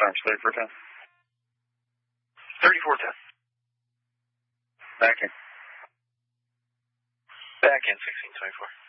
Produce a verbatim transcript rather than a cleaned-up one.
Arms, thirty-four ten. thirty-four ten. Back in. Back in, sixteen twenty-four.